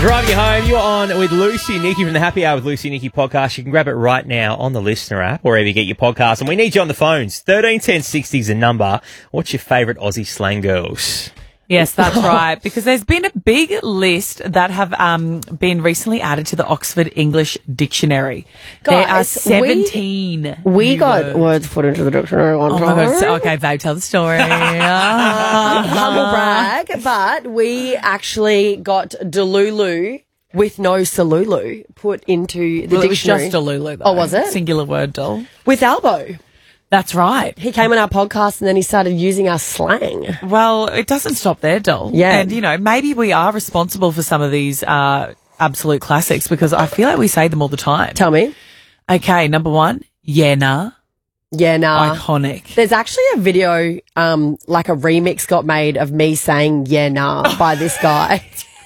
Driving you home, you're on with Lucy and Nikki from the Happy Hour with Lucy and Nikki podcast. You can grab it right now on the Listener app, wherever you get your podcast. And we need you on the phones. 131060 is the number. What's your favourite Aussie slang, girls? Yes, that's right. Because there's been a big list that have been recently added to the Oxford English Dictionary. There are 17. We got words put into the dictionary one time. Oh my God. So, okay, babe, tell the story. Humble brag, but we actually got Delulu with no Salulu put into the Well, it was dictionary. just a Lulu, though. Oh, was it? Singular word, doll. With Albo. That's right. He came on our podcast and then he started using our slang. Well, it doesn't stop there, doll. Yeah. And, maybe we are responsible for some of these absolute classics because I feel like we say them all the time. Tell me. Okay, number one, yeah, nah. Yeah, nah. Iconic. There's actually a video, like a remix got made of me saying yeah, nah by this guy.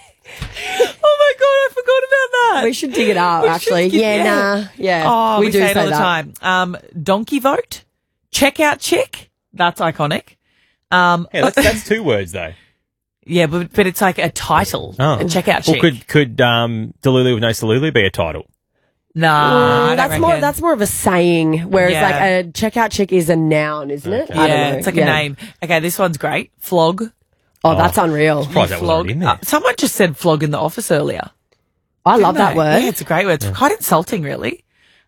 Oh my God, I forgot about that. We should dig it up, We actually. should, Yeah, nah. Yeah. Oh, we do say it all the that. time. Donkey vote, checkout chick. That's iconic. Yeah, that's two words, though. Yeah, but it's like a title. Oh. A checkout chick. Well, could Delulu with no Salulu be a title? Nah, I don't reckon. That's more of a saying, whereas Yeah. like a checkout chick is a noun, isn't it? I don't Yeah, know. it's like a name. Okay, this one's great. Flog. Oh, that's unreal. Surprised that was Flog. already in there. Someone just said flog in the office earlier. I love Didn't that they? word. Yeah, it's a great word. It's quite insulting, really.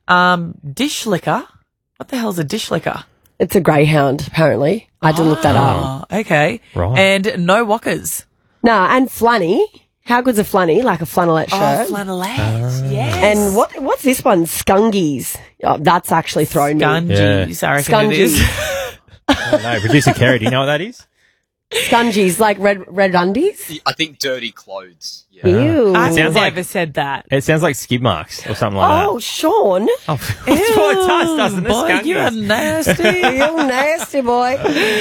Dish licker. What the hell's a dish licker? It's a greyhound, apparently. I had to look that up. Oh, okay. Right. And no walkers. Nah, and flanny. How good's a flanny? Like a flannelette Oh, shirt. flannelette. Yes. And what's this one? Scungies. Oh, that's actually thrown me. Scungies, I reckon it is. I don't know. Producer Kerry, do you know what that is? Scungies, like red undies? I think dirty clothes. Yeah. Ew. I've Sounds like- never said that. It sounds like skid marks or something like Oh, Sean. that. Oh, that's what it does, doesn't it? Boy, you're Scungies. nasty. You nasty boy.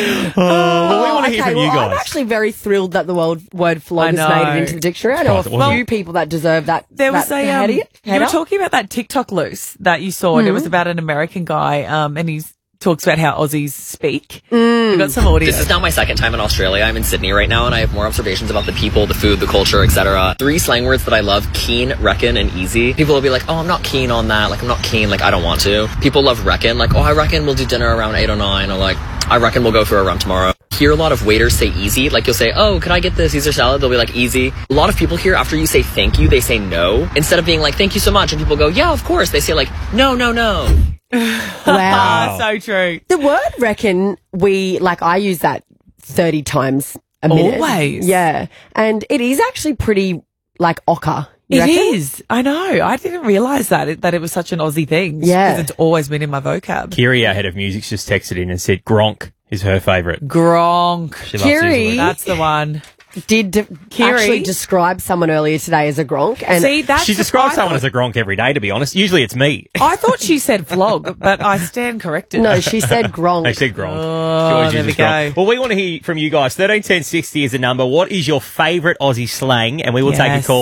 Well, we want to hear from you I'm guys. actually very thrilled that the word flog I has know. made it into the dictionary. I know a Surprised it wasn't. few people that deserve that. There was that a header. you were Header. talking about that TikTok loose that you saw, and it was about an American guy, and he talks about how Aussies speak. We got some audio. This is now my second time in Australia. I'm in Sydney right now, and I have more observations about the people, the food, the culture, etc. 3 slang words that I love: keen, reckon, and easy. People will be like, "Oh, I'm not keen on that. Like, I'm not keen. Like, I don't want to." People love reckon. Like, "Oh, I reckon we'll do dinner around 8 or 9," or like, "I reckon we'll go for a run tomorrow." Hear a lot of waiters say easy. Like, you'll say, "Oh, could I get the Caesar salad?" They'll be like, "Easy." A lot of people here, after you say thank you, they say no. Instead of being like, "Thank you so much," and people go, "Yeah, of course," they say like, "No, no, no." Wow. So true. The word reckon, I use that 30 times a minute. Always. Yeah. And it is actually pretty, ochre. You It reckon? is. I know. I didn't realise that it was such an Aussie thing. Yeah. 'Cause it's always been in my vocab. Kiri, our head of music's just texted in and said Gronk is her favourite. Gronk. She loves Kiri. his word. That's the one. Kiri actually describe someone earlier today as a gronk. And See, that's She describes someone as a Gronk every day, to be honest. Usually it's me. I thought she said flog, but I stand corrected. no, she said gronk. I said Gronk. She Oh, always there uses we Gronk. go. Well, we want to hear from you guys. 131060 is the number. What is your favourite Aussie slang? And we will take a Yes. call.